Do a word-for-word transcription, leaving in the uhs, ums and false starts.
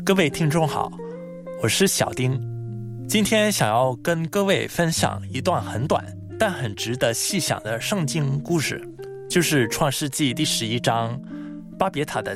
各位听众好，我是小丁，今天想要跟各位分享一段很短但很值得细想的圣经故事，就是创世纪第十一章巴别塔的